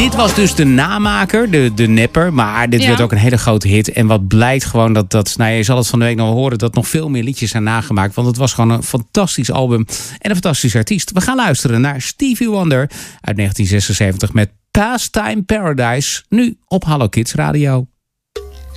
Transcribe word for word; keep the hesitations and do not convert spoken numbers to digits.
dit was dus de namaker, de, de nipper. Maar dit Ja. werd ook een hele grote hit. En wat blijkt gewoon dat, dat nou ja, je zal het van de week nog horen, dat nog veel meer liedjes zijn nagemaakt. Want het was gewoon een fantastisch album en een fantastische artiest. We gaan luisteren naar Stevie Wonder uit negentien zesenzeventig met Pastime Paradise. Nu op Hallo Kids Radio.